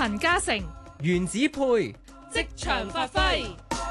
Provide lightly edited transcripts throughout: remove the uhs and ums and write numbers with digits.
陳嘉誠、 原子配職場發揮。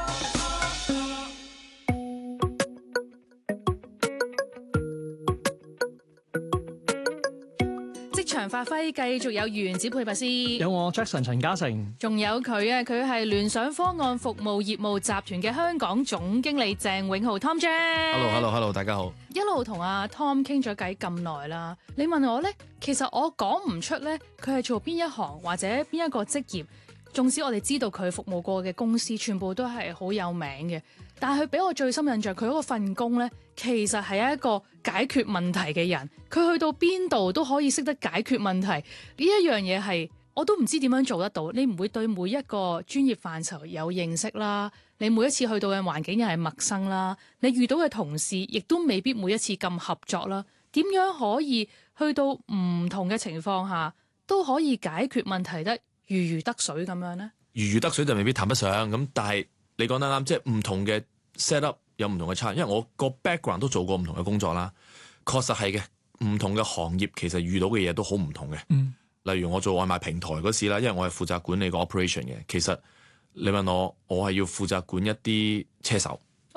職場發揮繼續有原子配拔師， 有我 Jackson 陳嘉誠， 仲有佢啊！佢係聯想方案服務業務集團嘅香港總經理鄭永浩 Tom Jack。 Hello， 大家好。 一路同阿 Tom 傾咗偈咁耐啦，你問我呢，其實我講唔出呢，佢係做邊一行或者邊一個職業。縱使我哋知道佢服務過嘅公司全部都係好有名嘅，但係佢俾我最深印象，佢嗰份工呢，其實係一個解決問題嘅人。佢去到邊度都可以識得解決問題，呢一樣嘢係我都唔知點樣做得到。你唔會對每一個專業範疇有認識啦，你每一次去到嘅環境又係陌生啦，你遇到嘅同事亦都未必每一次咁合作啦。點樣可以去到唔同嘅情況下都可以解決問題得如魚得水咁樣呢？ 如魚得水就未必談得上咁，但係你講得啱，即係唔同嘅 set up 有唔同嘅差，因為我個 background 都做過唔同嘅工作啦，確實係嘅。唔同嘅行業其實遇到嘅嘢都好唔同嘅。例如我做外賣平台嗰時啦，因為我係負責管理個 operation 嘅。其實你問我係要負責管一啲車手。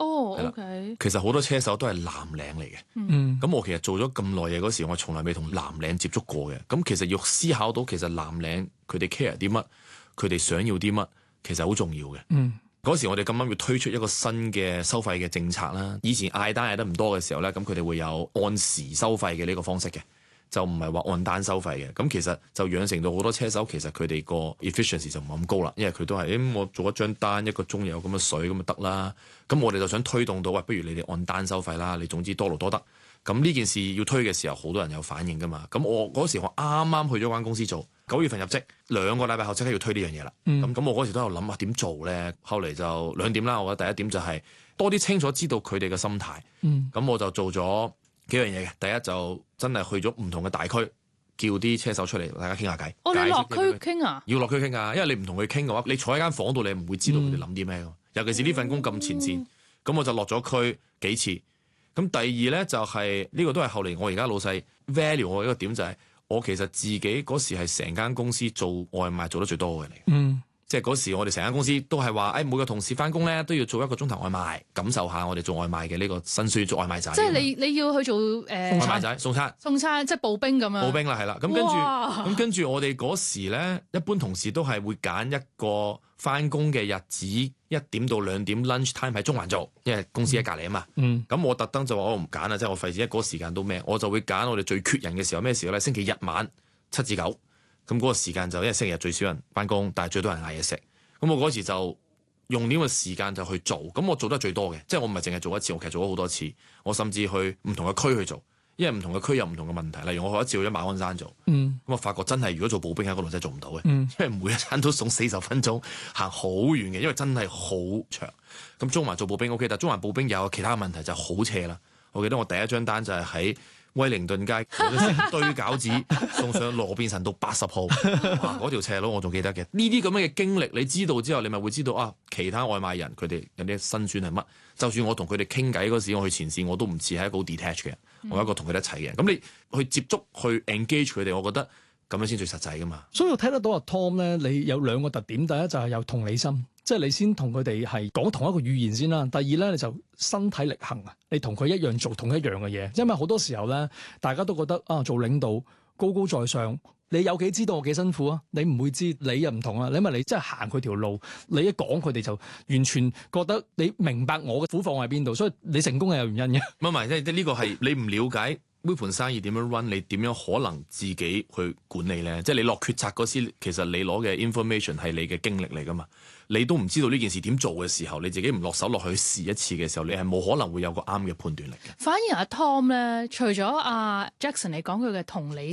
OK。 其實好多車手都係藍領嚟嘅。咁我其實做咗咁耐嘢嗰時，我從來未同藍領接觸過嘅。咁其實要思考到其實藍領佢哋 care 啲乜，佢哋想要啲乜，其實好重要嘅。嗰時我哋咁啱要推出一個新嘅收費嘅政策啦。以前嗌單嗌得唔多嘅時候咧，咁佢哋會有按時收費嘅呢個方式嘅，就唔係話按單收費嘅。咁其實就養成到好多車手其實佢哋個 efficiency 就唔係咁高啦，因為佢都係我做一張單一個鐘有咁嘅水咁就得啦。咁我哋就想推動到不如你哋按單收費啦，你總之多勞多得。咁呢件事要推嘅時候，好多人有反應噶嘛。咁我嗰時我啱啱去咗間公司做，9月份入職2個禮拜後即刻要推呢樣嘢啦。咁我嗰時都有諗點做咧。後嚟就2點啦。我覺得第一點就係多啲清楚知道佢哋嘅心態。咁我就做咗幾樣嘢嘅。第一就真係去咗唔同嘅大區，叫啲車手出嚟，大家傾下偈。 你落區傾啊？ 要落區傾啊，因為你唔同佢傾嘅話，你坐喺間房度，你唔會知道佢哋諗啲咩。尤其是呢份工咁前線，咁我就落咗區幾次。咁第二咧就係呢個都係後嚟我而家老細 value 我一個點，就係我其實自己嗰時係成間公司做外賣做得最多嘅人嚟。即係嗰時我哋成間公司都係話，每個同事翻工咧都要做1個鐘頭外賣，感受下我哋做外賣嘅呢個辛酸，做外賣仔。即係你要去做外賣仔送餐， 即係步兵咁樣。 步兵啦，係啦。跟住我哋嗰時咧，一般同事都係會揀一個翻工嘅日子，1點到2點 lunch time 喺中環做，因為公司喺隔離啊嘛。咁我特登就話我唔揀啦，即係我費事，因為嗰個時間都咩，我就會揀我哋最缺人嘅時候，咩時候咧？星期日晚7至9。咁嗰個時間就因為星期日最少人翻工，但係最多人嗌嘢食。咁我嗰時就用呢個時間就去做，咁我做得最多嘅，即係我唔係淨係做一次，我其實做咗好多次。我甚至去唔同嘅區去做，因為唔同嘅區有唔同嘅問題。例如我一次去咗馬鞍山做，咁我發覺真係如果做步兵喺嗰度真係做唔到嘅，因為每一餐都送40分鐘，行好遠嘅，因為真係好長。咁中環做步兵 OK， 但係中環步兵有其他問題就係好斜啦。我記得我第一張單就係喺威靈頓街成堆餃子送上羅便臣道80號，哇！嗰條斜路我仲記得嘅。呢啲咁樣嘅經歷，你知道之後，你咪會知道其他外賣人佢哋有啲辛酸係乜。就算我同佢哋傾偈嗰時，我去前線我都唔似係一個好 detach 嘅，我係一個同佢哋一齊嘅。咁你去接觸去 engage 佢哋，我覺得咁樣先最實際噶嘛。 所以我睇得到阿 Tom 咧，你有2個特點，第一就係有同理心。即係你先同佢哋係講同一個語言先啦。第二咧，你就身體力行啊！你同佢一樣做同一樣嘅嘢，因為好多時候咧，大家都覺得做領導高高在上，你有幾知道我幾辛苦啊？你唔會知，你又唔同啊！你咪你真係行佢條路，你一講佢哋就完全覺得你明白我嘅苦況喺邊度，所以你成功係有原因嘅。 唔係，即係呢個係你唔了解每盤生意點樣 run， 你點樣可能自己去管理咧？即係你落決策嗰時，其實你攞嘅 information 係你嘅經歷嚟噶嘛？你都唔知道呢件事點做嘅時候，你自己唔落手落去試一次嘅時候，你係冇可能會有個啱嘅判斷力嘅。 反而阿 Tom 咧，除咗阿 Jackson 你講佢嘅同理